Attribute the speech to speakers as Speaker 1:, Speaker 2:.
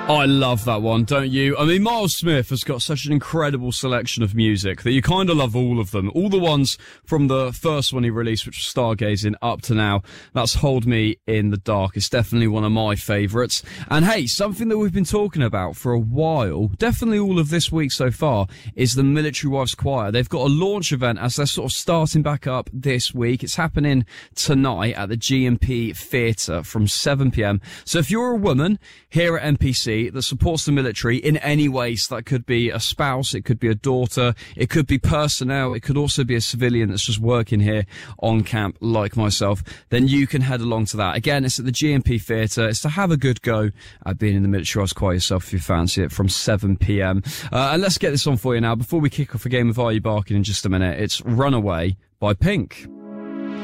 Speaker 1: I love that one, don't you? I mean, Miles Smith has got such an incredible selection of music that you kind of love all of them. All the ones from the first one he released, which was Stargazing, up to now. That's Hold Me in the Dark. It's definitely one of my favourites. And hey, something that we've been talking about for a while, definitely all of this week so far, is the Military Wives Choir. They've got a launch event as they're sort of starting back up this week. It's happening tonight at the G&P Theatre from 7pm. So if you're a woman here at MPC that supports the military in any way, so that could be a spouse, it could be a daughter, it could be personnel, it could also be a civilian that's just working here on camp like myself, then you can head along to that. Again, it's at the G&P Theatre. It's to have a good go at being in the Military Wives Choir yourself if you fancy it, from 7pm. And let's get this on for you now before we kick off a game of Are You Barking in just a minute. It's Runaway by Pink.